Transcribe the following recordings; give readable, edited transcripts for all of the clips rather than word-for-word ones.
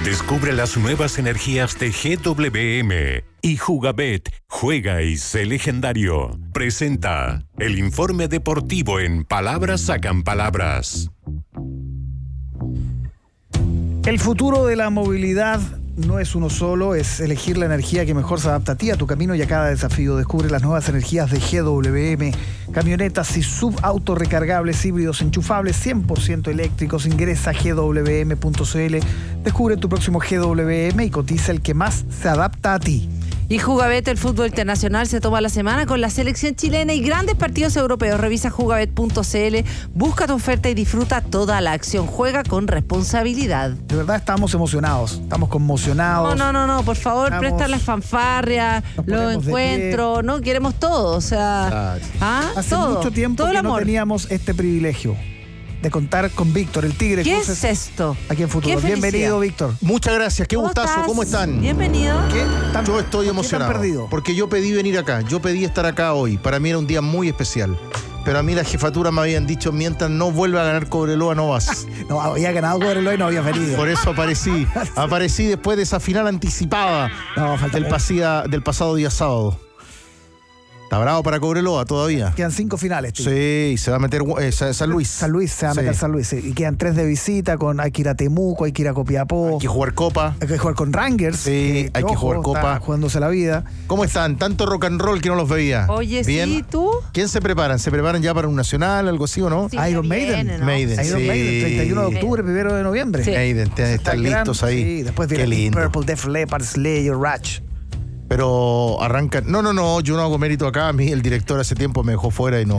Descubre las nuevas energías de GWM y Jugabet, juega y sé legendario. Presenta el informe deportivo en Palabras Sacan Palabras. El futuro de la movilidad no es uno solo, es elegir la energía que mejor se adapta a ti, a tu camino y a cada desafío. Descubre las nuevas energías de GWM, camionetas y subautos recargables, híbridos enchufables, 100% eléctricos. Ingresa a gwm.cl, descubre tu próximo GWM y cotiza el que más se adapta a ti. Y Jugabet, el fútbol internacional, se toma la semana con la selección chilena y grandes partidos europeos. Revisa jugabet.cl, busca tu oferta y disfruta toda la acción. Juega con responsabilidad. De verdad estamos emocionados, estamos conmocionados. No, por favor, presta las fanfarrias, los encuentros, ¿no? Queremos todo, o sea... Hace todo, mucho tiempo todo que el amor. no teníamos este privilegio de contar con Víctor, el Tigre. ¿Qué Cruces, es esto? aquí en Futuro. Bienvenido, Víctor. Muchas gracias, qué gustazo, ¿cómo están? Bienvenido. Yo estoy emocionado, porque yo pedí venir acá, yo pedí estar acá hoy, para mí era un día muy especial. Pero a mí la jefatura me habían dicho, mientras no vuelva a ganar Cobreloa no vas. No, había ganado Cobreloa y no había venido. Por eso aparecí después de esa final anticipada del pasado día sábado. Está bravo para Cobreloa todavía. Quedan 5 finales, tío. Sí, se va a meter San Luis. Se va a meter San Luis. Sí. Y quedan 3 de visita, hay que ir a Temuco, hay que ir a Copiapó. Hay que jugar Copa. Hay que jugar con Rangers. Sí, hay que jugar Copa. Jugándose la vida. ¿Cómo están? Tanto rock and roll que no los veía. Oye, ¿bien? ¿Sí, tú? ¿Quién se preparan? ¿Se preparan ya para un nacional, algo así o no? Sí, Iron Maiden. ¿no? Maiden, Iron Maiden, 31 de octubre, 1 de noviembre. Sí. Maiden, están listos ahí. Sí, después viene Deep Purple, Def Leppard, Slayer, Ratch. Pero arrancan. No, yo no hago mérito acá. A mí el director hace tiempo me dejó fuera y no.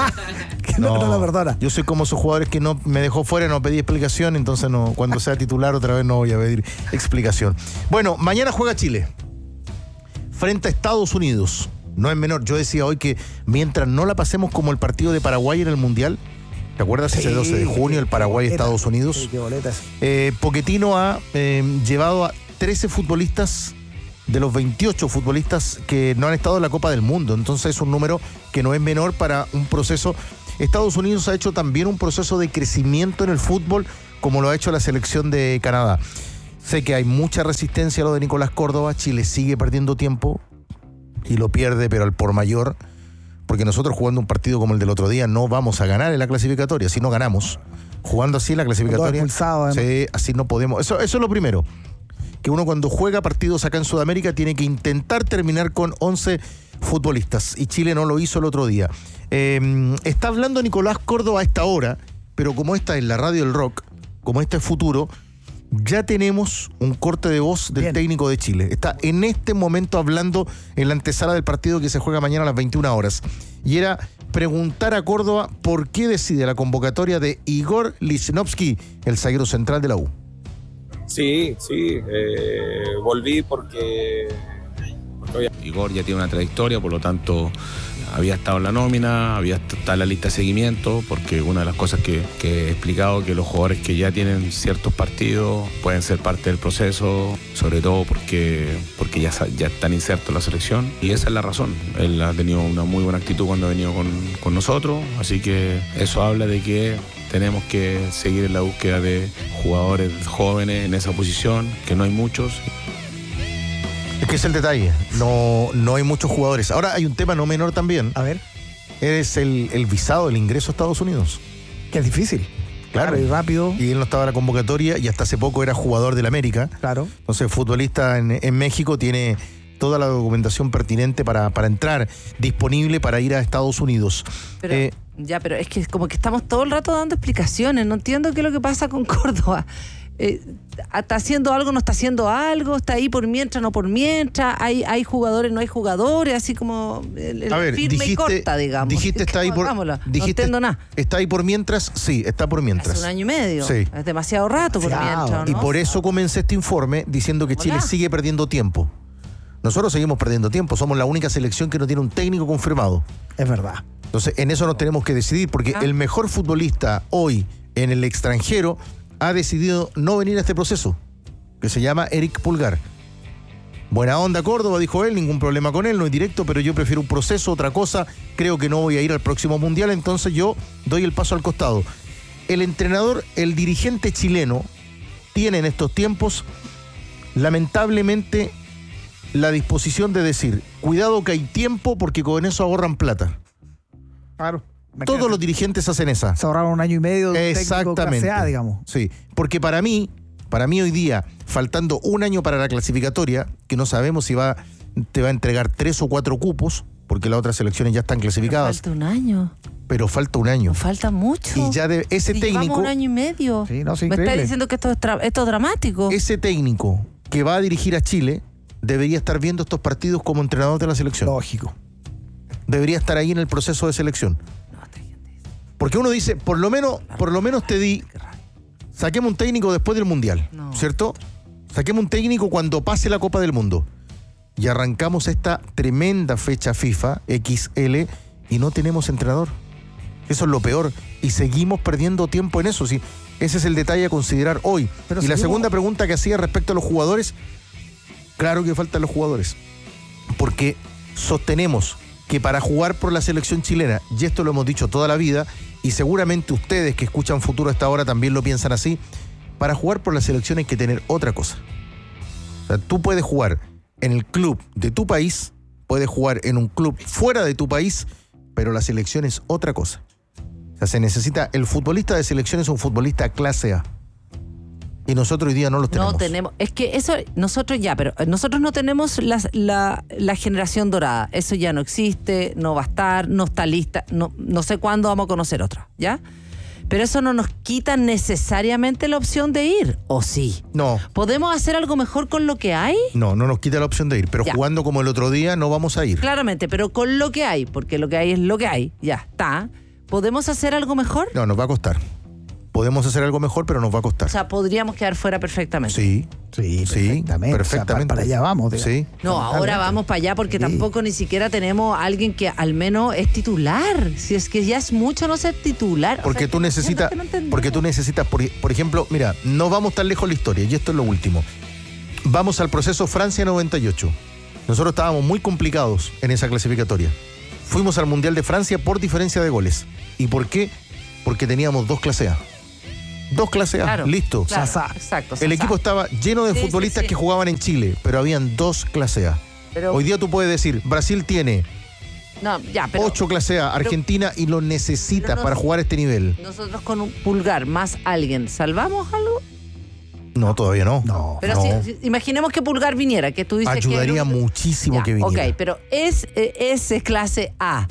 no la perdona. Yo soy como esos jugadores que no me dejó fuera y no pedí explicación, entonces no, cuando sea titular otra vez no voy a pedir explicación. Bueno, mañana juega Chile frente a Estados Unidos. No es menor. Yo decía hoy que mientras no la pasemos como el partido de Paraguay en el Mundial. ¿Te acuerdas? Ese 12 de junio, el Paraguay-Estados Unidos. Sí, qué boletas. Pochettino ha llevado a 13 futbolistas de los 28 futbolistas que no han estado en la Copa del Mundo. Entonces es un número que no es menor para un proceso. Estados Unidos ha hecho también un proceso de crecimiento en el fútbol, como lo ha hecho la selección de Canadá. Sé que hay mucha resistencia a lo de Nicolás Córdoba. Chile sigue perdiendo tiempo y lo pierde, pero al por mayor, porque nosotros jugando un partido como el del otro día no vamos a ganar en la clasificatoria. Si no ganamos, jugando así en la clasificatoria, sí, así no podemos. Eso es lo primero. Que uno cuando juega partidos acá en Sudamérica tiene que intentar terminar con 11 futbolistas, y Chile no lo hizo el otro día. Está hablando Nicolás Córdoba a esta hora, pero como esta es la radio del rock, como este es Futuro, ya tenemos un corte de voz del técnico de Chile. Está en este momento hablando en la antesala del partido que se juega mañana a las 21 horas. Y era preguntar a Córdoba por qué decide la convocatoria de Igor Lichnowsky, el zaguero central de la U. Sí, volví porque Igor ya tiene una trayectoria, por lo tanto había estado en la nómina, había estado en la lista de seguimiento, porque una de las cosas que he explicado, que los jugadores que ya tienen ciertos partidos pueden ser parte del proceso, sobre todo porque ya están insertos en la selección, y esa es la razón. Él ha tenido una muy buena actitud cuando ha venido con nosotros, así que eso habla de que tenemos que seguir en la búsqueda de jugadores jóvenes en esa posición, que no hay muchos. Es que es el detalle, no hay muchos jugadores. Ahora hay un tema no menor también. A ver. Es el visado, el ingreso a Estados Unidos. Que es difícil. Claro, y rápido. Y él no estaba en la convocatoria y hasta hace poco era jugador del América. Claro. Entonces, futbolista en México, tiene toda la documentación pertinente para entrar, disponible para ir a Estados Unidos. Pero es que como que estamos todo el rato dando explicaciones. No entiendo qué es lo que pasa con Córdoba. ¿Está haciendo algo, no está haciendo algo? ¿Está ahí por mientras, no por mientras? ¿Hay jugadores, no hay jugadores? Así como firme y corta, digamos. Dijiste está ahí por... no entiendo nada. ¿Está ahí por mientras? Sí, está por mientras. Hace 1 año y medio. Sí. Es demasiado rato por mientras, ¿no? Y por eso comencé este informe diciendo que Chile sigue perdiendo tiempo. Nosotros seguimos perdiendo tiempo. Somos la única selección que no tiene un técnico confirmado. Es verdad. Entonces, en eso nos tenemos que decidir, porque el mejor futbolista hoy en el extranjero ha decidido no venir a este proceso, que se llama Eric Pulgar. Buena onda Córdoba, dijo él, ningún problema con él, no es directo, pero yo prefiero un proceso, otra cosa, creo que no voy a ir al próximo Mundial, entonces yo doy el paso al costado. El entrenador, el dirigente chileno, tiene en estos tiempos lamentablemente, la disposición de decir, cuidado que hay tiempo porque con eso ahorran plata. Claro. Todos los dirigentes hacen esa. Se ahorraron 1 año y medio de técnico clase A, digamos. Sí, porque para mí hoy día, faltando 1 año para la clasificatoria, que no sabemos si te va a entregar 3 o 4 cupos, porque las otras selecciones ya están clasificadas. Falta 1 año. Pero falta 1 año. Falta mucho. Y ya ese técnico... Llevamos 1 año y medio. Sí, no, es Me increíble. está diciendo que esto es dramático. Ese técnico que va a dirigir a Chile debería estar viendo estos partidos como entrenador de la selección. Lógico. Debería estar ahí en el proceso de selección. Porque uno dice, por lo menos saquemos un técnico después del Mundial, ¿cierto? Saquemos un técnico cuando pase la Copa del Mundo. Y arrancamos esta tremenda fecha FIFA, XL, y no tenemos entrenador. Eso es lo peor. Y seguimos perdiendo tiempo en eso. ¿Sí? Ese es el detalle a considerar hoy. Pero y la segunda pregunta que hacía respecto a los jugadores, claro que faltan los jugadores. Porque sostenemos que para jugar por la selección chilena, y esto lo hemos dicho toda la vida, y seguramente ustedes que escuchan Futuro a esta hora también lo piensan así, para jugar por la selección hay que tener otra cosa. O sea, tú puedes jugar en el club de tu país, puedes jugar en un club fuera de tu país, pero la selección es otra cosa. O sea, se necesita, el futbolista de selección es un futbolista clase A. Y nosotros hoy día no los tenemos. No tenemos. Es que eso, nosotros no tenemos la generación dorada. Eso ya no existe, no va a estar, no está lista. No sé cuándo vamos a conocer otra, ¿ya? Pero eso no nos quita necesariamente la opción de ir, ¿o sí? No. ¿Podemos hacer algo mejor con lo que hay? No nos quita la opción de ir. Pero ya. Jugando como el otro día no vamos a ir. Claramente, pero con lo que hay, porque lo que hay es lo que hay, ya está. ¿Podemos hacer algo mejor? No, nos va a costar. Podemos hacer algo mejor, pero nos va a costar. O sea, podríamos quedar fuera perfectamente. Sí, perfectamente. perfectamente. O sea, para allá vamos. Sí. No, ahora vamos para allá porque tampoco ni siquiera tenemos a alguien que al menos es titular. Si es que ya es mucho no ser titular. Porque tú necesitas, por ejemplo, mira, no vamos tan lejos en la historia, y esto es lo último. Vamos al proceso Francia 98. Nosotros estábamos muy complicados en esa clasificatoria. Fuimos al Mundial de Francia por diferencia de goles. ¿Y por qué? Porque teníamos 2 clase A. 2 clase A, claro, listo. Claro, exacto. El equipo estaba lleno de futbolistas que jugaban en Chile, pero habían 2 clase A. Pero hoy día tú puedes decir, Brasil tiene 8 clase A, Argentina, y lo necesita para jugar a este nivel. ¿Nosotros con un pulgar más alguien salvamos algo? No, todavía no. Pero si imaginemos que Pulgar viniera, que tú dices ayudaría muchísimo que viniera. Ok, pero ese es clase A.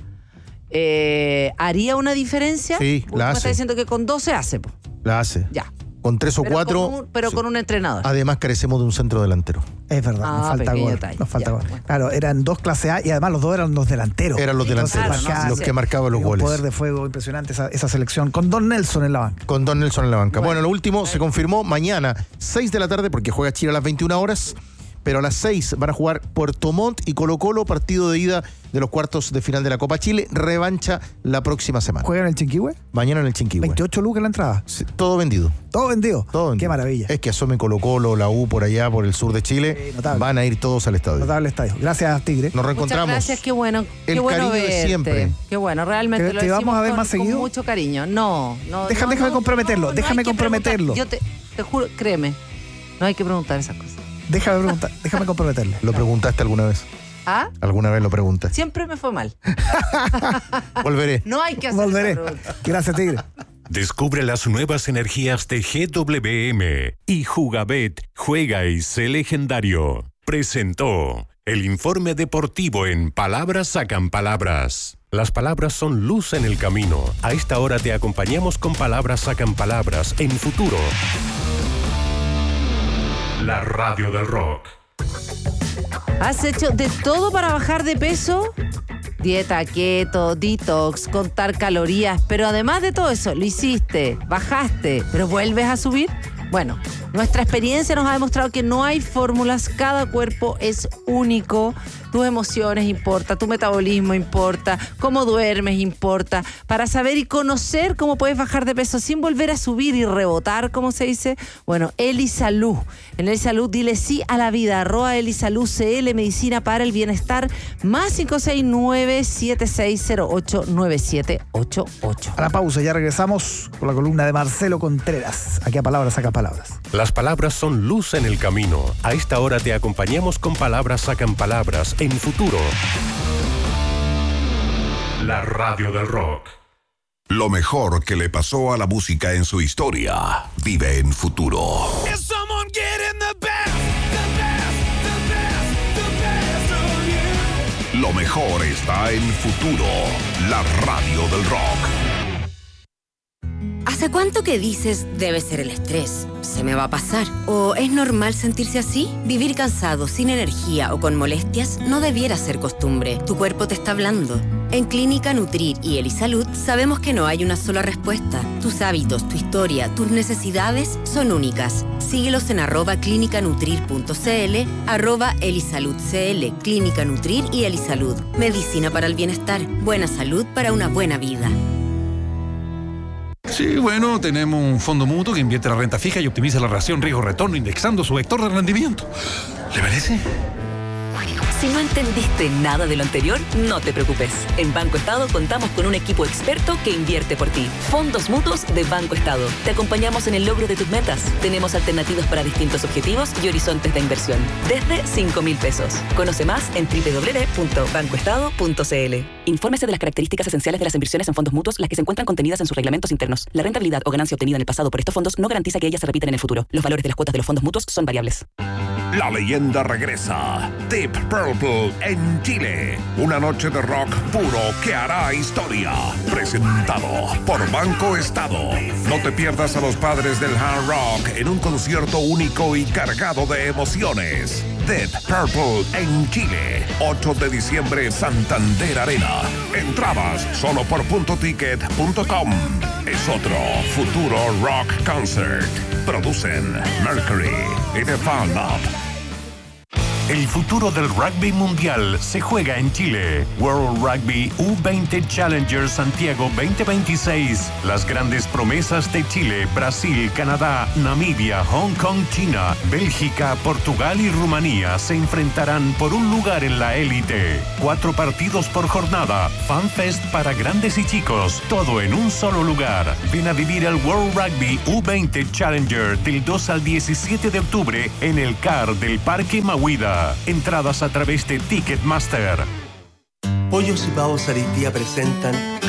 ¿Haría una diferencia? Sí, la hace. Me está diciendo que con 2 se hace. La hace. Ya. Con 3 o 4. Pero con un entrenador. Además, carecemos de un centro delantero. Es verdad, nos falta gol. Nos falta gol. Claro, eran 2 clase A y además los 2 eran los delanteros. Eran los delanteros, los que marcaban los goles. Un poder de fuego impresionante esa selección. Con Don Nelson en la banca. Bueno, lo último se confirmó mañana, 6 de la tarde, porque juega Chile a las 21 horas. Pero a las 6 van a jugar Puerto Montt y Colo-Colo, partido de ida de los cuartos de final de la Copa Chile. Revancha la próxima semana. ¿Juegan en el Chinquihue? Mañana en el Chinquihue. 28 lucas la entrada. Sí, todo vendido. ¿Todo vendido? Qué maravilla. Es que asome Colo-Colo, la U por allá, por el sur de Chile. Van a ir todos al estadio. Notable estadio. Gracias, Tigre. Nos reencontramos. Muchas gracias, qué bueno. El bueno cariño de siempre. Qué bueno, realmente lo decimos vamos a ver más seguido. Con mucho cariño. No. Déjame comprometerlo. Déjame comprometerlo. Yo te juro, créeme, no hay que preguntar esas cosas. Déjame comprometerle. ¿Lo preguntaste alguna vez? ¿Ah? ¿Alguna vez lo preguntaste? Siempre me fue mal. Volveré. No hay que hacer esa pregunta. Gracias, Tigre. Descubre las nuevas energías de GWM y Jugabet juega y sé legendario. Presentó el informe deportivo en Palabras Sacan Palabras. Las palabras son luz en el camino. A esta hora te acompañamos con Palabras Sacan Palabras en Futuro. La radio del rock. ¿Has hecho de todo para bajar de peso? Dieta keto, detox, contar calorías, pero además de todo eso, lo hiciste, bajaste, pero vuelves a subir. Bueno, nuestra experiencia nos ha demostrado que no hay fórmulas, cada cuerpo es único, tus emociones importa, tu metabolismo importa, cómo duermes importa. Para saber y conocer cómo puedes bajar de peso sin volver a subir y rebotar, como se dice, bueno, Elisalud. En Elisalud dile sí a la vida, @Elisalud CL, medicina para el bienestar, más 569-7608-9788. A la pausa, ya regresamos con la columna de Marcelo Contreras. Aquí a Palabras Saca Palabras. Las Las palabras son luz en el camino. A esta hora te acompañamos con Palabras Sacan Palabras en Futuro. La radio del rock. Lo mejor que le pasó a la música en su historia vive en Futuro. Lo mejor está en Futuro, la radio del rock. ¿Hace cuánto que dices debe ser el estrés? ¿Se me va a pasar? ¿O es normal sentirse así? Vivir cansado, sin energía o con molestias no debiera ser costumbre. Tu cuerpo te está hablando. En Clínica Nutrir y Elisalud sabemos que no hay una sola respuesta. Tus hábitos, tu historia, tus necesidades son únicas. Síguelos en @clinicanutrir.cl, @elisaludcl, Clínica Nutrir y Elisalud. Medicina para el bienestar. Buena salud para una buena vida. Sí, bueno, tenemos un fondo mutuo que invierte la renta fija y optimiza la relación riesgo-retorno indexando su vector de rendimiento. ¿Le parece? Si no entendiste nada de lo anterior, no te preocupes. En Banco Estado contamos con un equipo experto que invierte por ti. Fondos mutuos de Banco Estado. Te acompañamos en el logro de tus metas. Tenemos alternativas para distintos objetivos y horizontes de inversión. Desde 5.000 pesos. Conoce más en www.bancoestado.cl. Infórmese de las características esenciales de las inversiones en fondos mutuos, las que se encuentran contenidas en sus reglamentos internos. La rentabilidad o ganancia obtenida en el pasado por estos fondos no garantiza que ellas se repitan en el futuro. Los valores de las cuotas de los fondos mutuos son variables. La leyenda regresa. Deep Purple en Chile. Una noche de rock puro que hará historia. Presentado por Banco Estado. No te pierdas a los padres del hard rock en un concierto único y cargado de emociones. Deep Purple en Chile. 8 de diciembre, Santander Arena. Entradas solo por puntoticket.com. Es otro Futuro Rock Concert. Producen Mercury y The Fan Up. El futuro del rugby mundial se juega en Chile. World Rugby U20 Challenger Santiago 2026. Las grandes promesas de Chile, Brasil, Canadá, Namibia, Hong Kong, China, Bélgica, Portugal y Rumanía se enfrentarán por un lugar en la élite. 4 partidos por jornada. FanFest para grandes y chicos. Todo en un solo lugar. Ven a vivir el World Rugby U20 Challenger del 2 al 17 de octubre en el CAR del Parque Mahuida. Entradas a través de Ticketmaster. Pollos y Pavos Areitía presentan